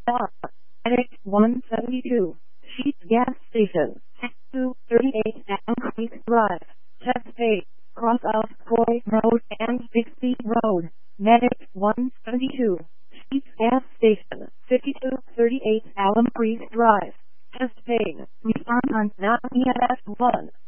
Medic 172, Sheets Gas Station, 238 Alum Creek Drive, Chesapeake, cross out Coy Road and Bixby Road. Medic 172, Sheets Gas Station, 5238 Alum Creek Drive, Chesapeake, respond on 9 EMS 1.